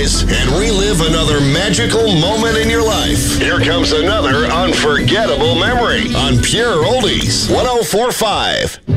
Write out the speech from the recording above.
rise and relive another magical moment in your life. Here comes another unforgettable memory on Pure Oldies 104.5.